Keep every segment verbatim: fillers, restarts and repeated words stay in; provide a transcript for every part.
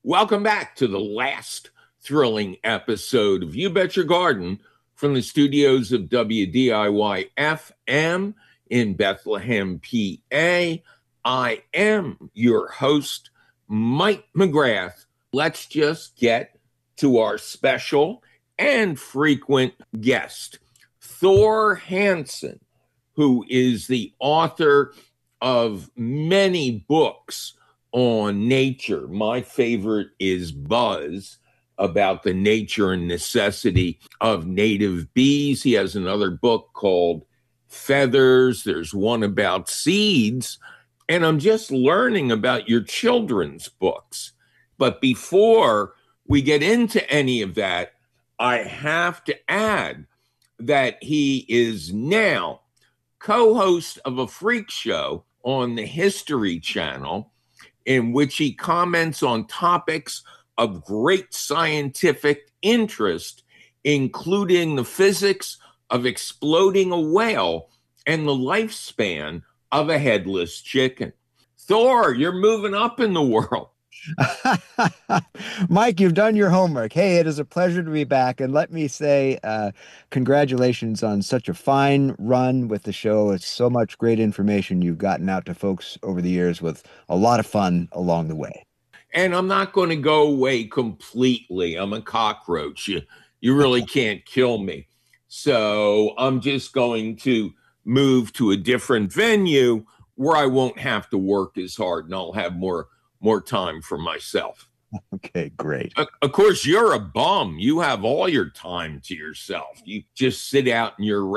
Welcome back to the last thrilling episode of You Bet Your Garden from the studios of W D I Y F M in Bethlehem, P A. I am your host, Mike McGrath. Let's just get to our special and frequent guest, Thor Hansen, who is the author of many books on nature. My favorite is Buzz, about the nature and necessity of native bees. He has another book called Feathers. There's one about seeds. And I'm just learning about your children's books. But before we get into any of that, I have to add that he is now co-host of a freak show on the History Channel, in which he comments on topics of great scientific interest, including the physics of exploding a whale and the lifespan of a headless chicken. Thor, you're moving up in the world. Mike, you've done your homework. Hey, it is a pleasure to be back. And let me say uh, congratulations on such a fine run with the show. It's so much great information you've gotten out to folks over the years with a lot of fun along the way. And I'm not going to go away completely. I'm a cockroach. You, you really can't kill me. So I'm just going to move to a different venue where I won't have to work as hard and I'll have more more time for myself. Okay, great. Of, of course, you're a bum. You have all your time to yourself. You just sit out in your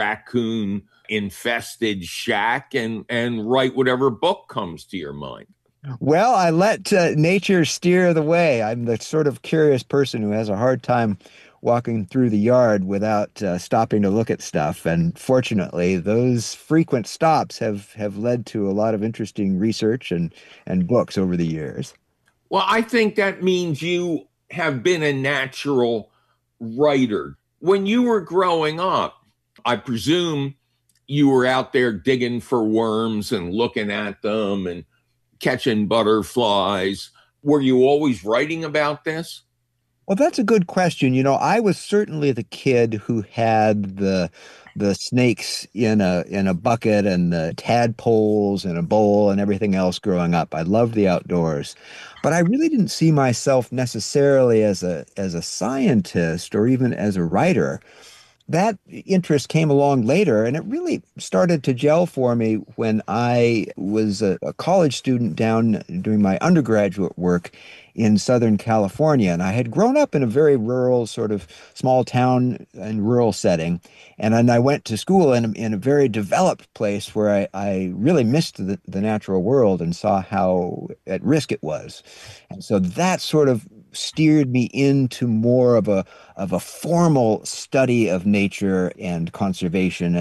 raccoon-infested shack and, and write whatever book comes to your mind. Well, I let uh, nature steer the way. I'm the sort of curious person who has a hard time walking through the yard without uh, stopping to look at stuff. And fortunately, those frequent stops have, have led to a lot of interesting research and, and books over the years. Well, I think that means you have been a natural writer. When you were growing up, I presume you were out there digging for worms and looking at them and catching butterflies. Were you always writing about this? Well, that's a good question. You know, I was certainly the kid who had the the snakes in a in a bucket and the tadpoles in a bowl and everything else growing up. I loved the outdoors. But I really didn't see myself necessarily as a as a scientist or even as a writer. That interest came along later, and it really started to gel for me when I was a, a college student down doing my undergraduate work in Southern California. And I had grown up in a very rural, sort of small town and rural setting. And then I went to school in a, in a very developed place where I, I really missed the, the natural world and saw how at risk it was. And so that sort of steered me into more of a of a formal study of nature and conservation